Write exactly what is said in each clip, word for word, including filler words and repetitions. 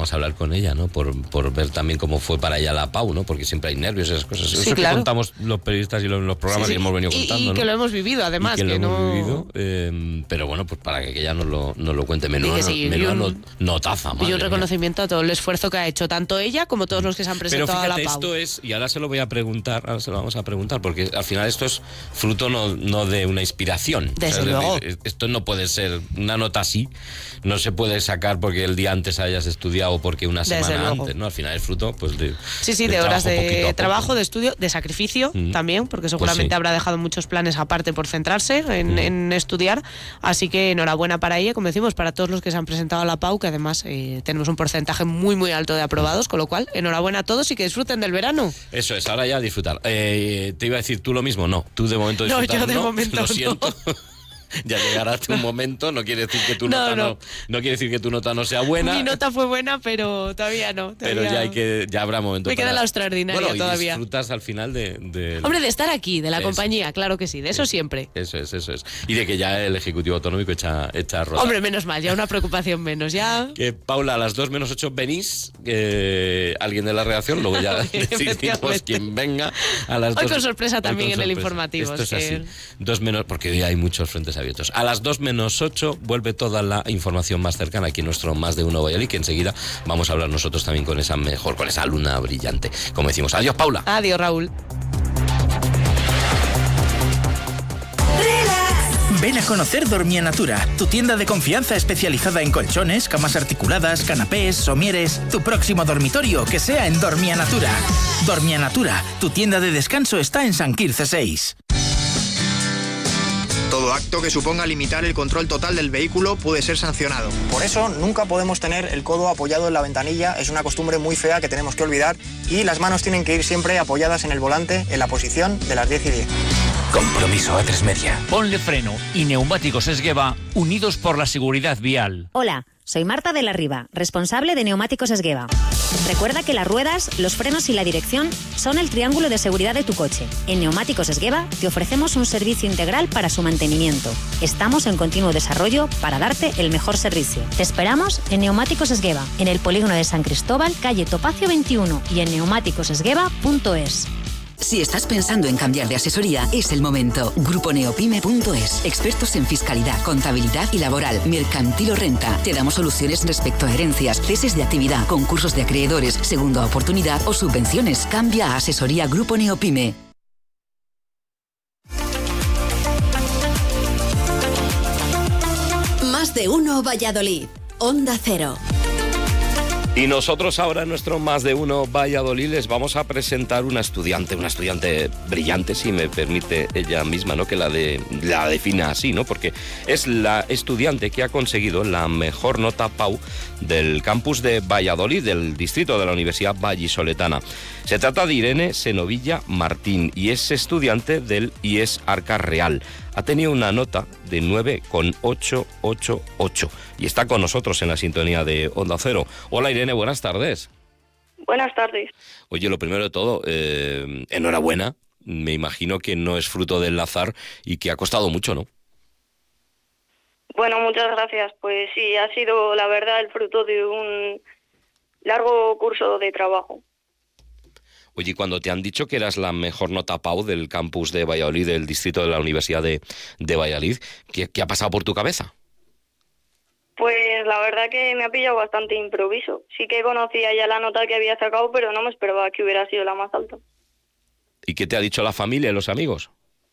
vamos a hablar con ella, ¿no? Por, por ver también cómo fue para ella la Pau, ¿no? Porque siempre hay nervios y esas cosas. Sí, Eso claro. que contamos los periodistas y los, los programas Sí, sí. y hemos venido y, contando, y ¿no? que lo hemos vivido, además. Y que, que lo no... hemos vivido, eh, pero bueno, pues para que ella nos lo, nos lo cuente. Menuda, sí, menuda un, not, notaza, madre Y un mía. reconocimiento a todo el esfuerzo que ha hecho tanto ella como todos los que se han presentado Pero fíjate, a la Pau. esto es, y ahora se lo voy a preguntar, ahora se lo vamos a preguntar, porque al final esto es fruto no, no de una inspiración. Desde o sea, luego. Es decir, esto no puede ser una nota así, no se puede sacar porque el día antes hayas estudiado o porque una Desde semana luego. antes, ¿no? Al final es fruto, pues, de Sí, sí, de, de horas trabajo de poquito a poco. trabajo, de estudio, de sacrificio Mm. también, porque seguramente Pues sí. habrá dejado muchos planes aparte por centrarse en, Mm. en estudiar. Así que enhorabuena para ella, como decimos, para todos los que se han presentado a la Pau, que además eh, tenemos un porcentaje muy, muy alto de aprobados, con lo cual, enhorabuena a todos y que disfruten del verano. Eso es, ahora ya a disfrutar. Eh, te iba a decir tú lo mismo, no, tú de momento No, disfrutar, yo de momento lo no. siento. Ya llegará tu momento, no quiere decir que tu No, nota no, no. no quiere decir que tu nota no sea buena. Mi nota fue buena, pero todavía no. Todavía... Pero ya hay que ya habrá momentos. Me queda para... la extraordinaria bueno, y todavía. disfrutas al final de, de... Hombre, de estar aquí, de la Eso. compañía, claro que sí, de eso siempre. Eso es, eso es. Y de que ya el Ejecutivo Autonómico echa, echa a rodar. Hombre, menos mal, ya una preocupación menos, ya. Que Paula, a las dos menos ocho venís, eh, alguien de la redacción, luego ya decidimos Efectivamente. quién venga. A las Hoy dos, con sorpresa hoy también con en el sorpresa. informativo, Esto es es que- así. Dos menos, porque hoy hay muchos frentes abiertos. A las dos menos ocho vuelve toda la información más cercana aquí en nuestro Más de Uno Valladolid, que enseguida vamos a hablar nosotros también con esa mejor, con esa alumna brillante. Como decimos, adiós, Paula. Adiós, Raúl. Ven a conocer Dormia Natura, tu tienda de confianza especializada en colchones, camas articuladas, canapés, somieres. Tu próximo dormitorio que sea en Dormia Natura. Dormia Natura, tu tienda de descanso está en San Quirce seis. Todo acto que suponga limitar el control total del vehículo puede ser sancionado. Por eso nunca podemos tener el codo apoyado en la ventanilla, es una costumbre muy fea que tenemos que olvidar, y las manos tienen que ir siempre apoyadas en el volante en la posición de las diez y diez. Compromiso A tres Media. Ponle freno y neumáticos Esgueva, unidos por la seguridad vial. Hola, soy Marta de la Riva, responsable de Neumáticos Esgueva. Recuerda que las ruedas, los frenos y la dirección son el triángulo de seguridad de tu coche. En Neumáticos Esgueva te ofrecemos un servicio integral para su mantenimiento. Estamos en continuo desarrollo para darte el mejor servicio. Te esperamos en Neumáticos Esgueva, en el polígono de San Cristóbal, calle Topacio veintiuno, y en neumáticos esgueva punto es. Si estás pensando en cambiar de asesoría, es el momento. Grupo neopime punto es. Expertos en fiscalidad, contabilidad y laboral, mercantil o renta. Te damos soluciones respecto a herencias, ceses de actividad, concursos de acreedores, segunda oportunidad o subvenciones. Cambia a Asesoría Grupo Neopime. Más de Uno Valladolid. Onda Cero. Y nosotros ahora en nuestro Más de Uno Valladolid les vamos a presentar una estudiante, una estudiante brillante, si me permite ella misma, ¿no? Que la, de, la defina así, ¿no? Porque es la estudiante que ha conseguido la mejor nota Pau del campus de Valladolid, del distrito de la Universidad Vallisoletana. Se trata de Irene Senovilla Martín y es estudiante del I E S Arca Real. Ha tenido una nota de nueve coma ochocientos ochenta y ocho y está con nosotros en la sintonía de Onda Cero. Hola Irene, buenas tardes. Buenas tardes. Oye, lo primero de todo, eh, enhorabuena. Me imagino que no es fruto del azar y que ha costado mucho, ¿no? Bueno, muchas gracias. Pues sí, ha sido la verdad el fruto de un largo curso de trabajo. Oye, y cuando te han dicho que eras la mejor nota Pau del campus de Valladolid, del distrito de la Universidad de, de Valladolid, ¿qué, ¿qué ha pasado por tu cabeza? Pues la verdad que me ha pillado bastante improviso. Sí que conocía ya la nota que había sacado, pero no me esperaba que hubiera sido la más alta. ¿Y qué te ha dicho la familia y los amigos?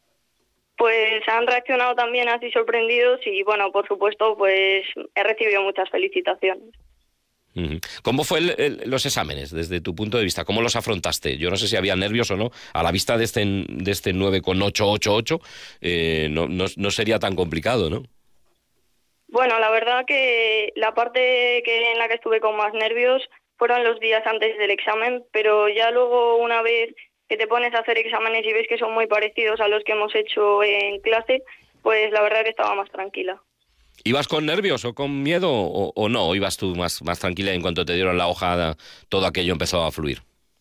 Pues han reaccionado también así sorprendidos y bueno, por supuesto, pues he recibido muchas felicitaciones. ¿Cómo fue el, el, los exámenes desde tu punto de vista? ¿Cómo los afrontaste? Yo no sé si había nervios o no. A la vista de este, de este nueve coma ochocientos ochenta y ocho, eh, no, no, no sería tan complicado, ¿no? Bueno, la verdad que la parte que en la que estuve con más nervios fueron los días antes del examen, pero ya luego una vez que te pones a hacer exámenes y ves que son muy parecidos a los que hemos hecho en clase, pues la verdad que estaba más tranquila. ¿Ibas con nervios o con miedo o, o no? ¿O ibas tú más, más tranquila y en cuanto te dieron la hoja todo aquello empezó a fluir?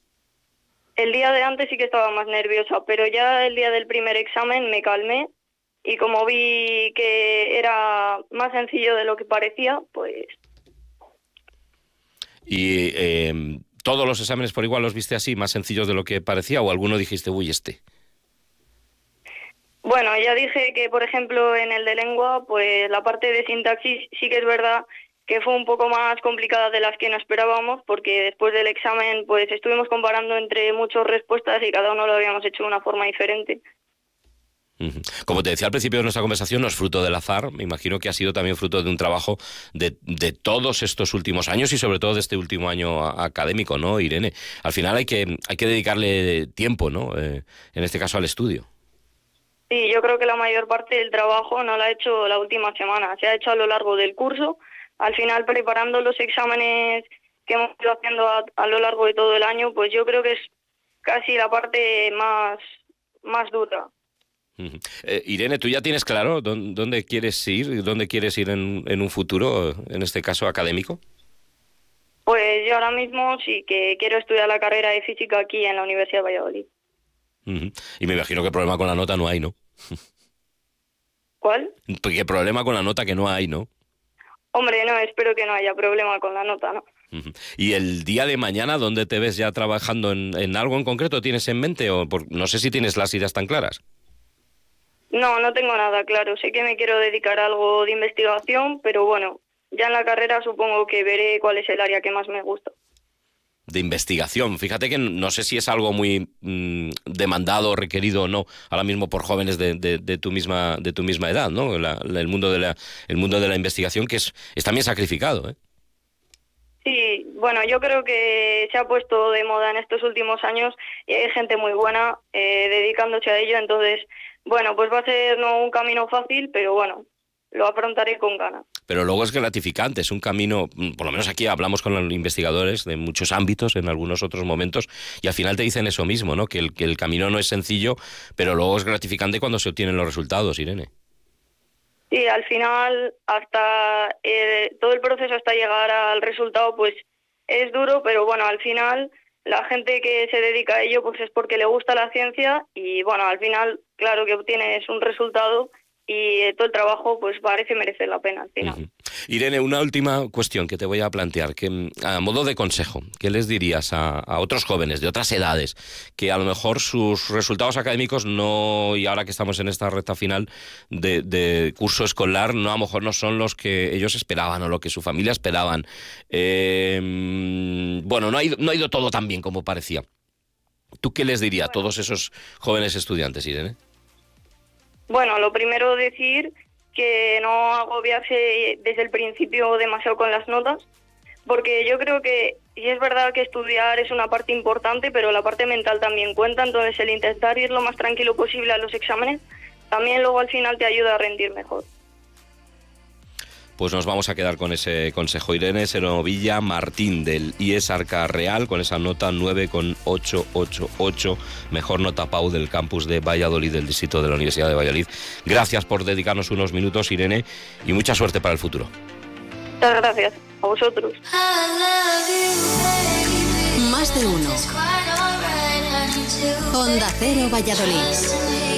El día de antes sí que estaba más nerviosa, pero ya el día del primer examen me calmé y como vi que era más sencillo de lo que parecía, pues... Y eh, ¿todos los exámenes por igual los viste así, más sencillos de lo que parecía, o alguno dijiste, uy, este? Bueno, ya dije que, por ejemplo, en el de lengua, pues la parte de sintaxis sí que es verdad que fue un poco más complicada de las que no esperábamos, porque después del examen pues estuvimos comparando entre muchas respuestas y cada uno lo habíamos hecho de una forma diferente. Como te decía al principio de nuestra conversación, no es fruto del azar, me imagino que ha sido también fruto de un trabajo de, de todos estos últimos años y sobre todo de este último año académico, ¿no, Irene? Al final hay que, hay que dedicarle tiempo, ¿no? Eh, en este caso al estudio. Sí, yo creo que la mayor parte del trabajo no la ha hecho la última semana, se ha hecho a lo largo del curso, al final preparando los exámenes que hemos ido haciendo a, a lo largo de todo el año, pues yo creo que es casi la parte más, más dura. Uh-huh. Eh, Irene, ¿tú ya tienes claro dónde, dónde quieres ir, dónde quieres ir en, en un futuro, en este caso académico? Pues yo ahora mismo sí que quiero estudiar la carrera de física aquí en la Universidad de Valladolid. Uh-huh. Y me imagino que problema con la nota no hay, ¿no? ¿Cuál? ¿Qué problema con la nota que no hay, no? Hombre, no, espero que no haya problema con la nota, ¿no? Uh-huh. ¿Y el día de mañana, dónde te ves ya trabajando en, en algo en concreto? ¿Tienes en mente? O por, no sé si tienes las ideas tan claras. No, no tengo nada claro. Sé que me quiero dedicar a algo de investigación, pero bueno, ya en la carrera supongo que veré cuál es el área que más me gusta. De investigación. Fíjate que no sé si es algo muy mmm, demandado, requerido o no, ahora mismo por jóvenes de, de, de tu misma de tu misma edad, ¿no? La, la, el mundo de la el mundo de la investigación, que es, es también sacrificado, ¿eh? Sí, bueno, yo creo que se ha puesto de moda en estos últimos años y hay gente muy buena eh, dedicándose a ello, entonces, bueno, pues va a ser no un camino fácil, pero bueno, lo afrontaré con ganas. Pero luego es gratificante, es un camino, por lo menos aquí hablamos con los investigadores de muchos ámbitos, en algunos otros momentos, y al final te dicen eso mismo, ¿no? Que el, que el camino no es sencillo, pero luego es gratificante cuando se obtienen los resultados, Irene. Sí, al final, hasta eh, todo el proceso hasta llegar al resultado, pues es duro, pero bueno, al final la gente que se dedica a ello, pues es porque le gusta la ciencia y bueno, al final, claro que obtienes un resultado y eh, todo el trabajo pues parece merecer la pena al final. Uh-huh. Irene, una última cuestión que te voy a plantear, que a modo de consejo, ¿qué les dirías a, a otros jóvenes de otras edades que a lo mejor sus resultados académicos no, y ahora que estamos en esta recta final de, de curso escolar, no a lo mejor no son los que ellos esperaban o lo que su familia esperaban? Eh, bueno, no ha ido, no ha ido todo tan bien como parecía. ¿Tú qué les dirías a todos esos jóvenes estudiantes, Irene? Bueno, lo primero decir que no agobiarse desde el principio demasiado con las notas, porque yo creo que sí es verdad que estudiar es una parte importante, pero la parte mental también cuenta, entonces el intentar ir lo más tranquilo posible a los exámenes también luego al final te ayuda a rendir mejor. Pues nos vamos a quedar con ese consejo. Irene Senovilla Martín del I E S Arca Real, con esa nota nueve coma ochocientos ochenta y ocho, mejor nota P A U del campus de Valladolid, del distrito de la Universidad de Valladolid. Gracias por dedicarnos unos minutos, Irene, y mucha suerte para el futuro. Muchas gracias a vosotros. Más de uno. Onda Cero Valladolid.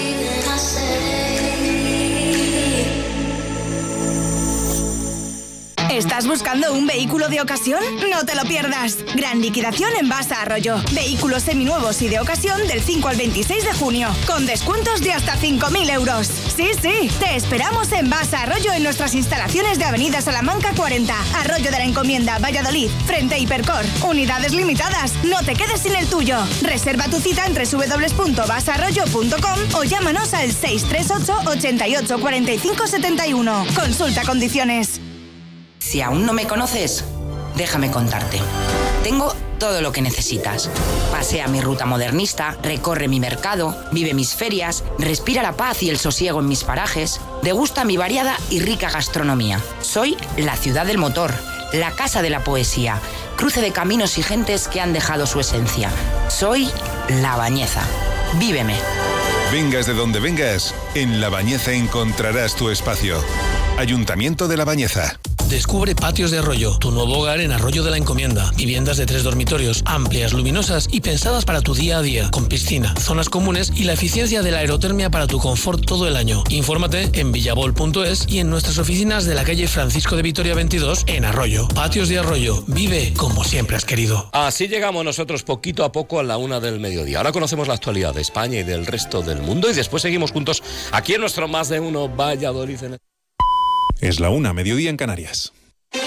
¿Estás buscando un vehículo de ocasión? No te lo pierdas. Gran liquidación en Basa Arroyo. Vehículos seminuevos y de ocasión del cinco al veintiséis de junio. Con descuentos de hasta cinco mil euros. Sí, sí. Te esperamos en Basa Arroyo en nuestras instalaciones de Avenida Salamanca cuarenta. Arroyo de la Encomienda, Valladolid. Frente a Hipercor. Unidades limitadas. No te quedes sin el tuyo. Reserva tu cita en doble u doble u doble u punto basa arroyo punto com o llámanos al seis tres ocho, ochenta y ocho, cuarenta y cinco setenta y uno. Consulta condiciones. Si aún no me conoces, déjame contarte. Tengo todo lo que necesitas. Pasea mi ruta modernista, recorre mi mercado, vive mis ferias, respira la paz y el sosiego en mis parajes, degusta mi variada y rica gastronomía. Soy la ciudad del motor, la casa de la poesía, cruce de caminos y gentes que han dejado su esencia. Soy La Bañeza. Víveme. Vengas de donde vengas, en La Bañeza encontrarás tu espacio. Ayuntamiento de La Bañeza. Descubre Patios de Arroyo, tu nuevo hogar en Arroyo de la Encomienda. Viviendas de tres dormitorios, amplias, luminosas y pensadas para tu día a día, con piscina, zonas comunes y la eficiencia de la aerotermia para tu confort todo el año. Infórmate en villabol punto es y en nuestras oficinas de la calle Francisco de Vitoria veintidós en Arroyo. Patios de Arroyo, vive como siempre has querido. Así llegamos nosotros poquito a poco a la una del mediodía. Ahora conocemos la actualidad de España y del resto del mundo y después seguimos juntos aquí en nuestro Más de Uno Valladolid. Es la una, mediodía en Canarias.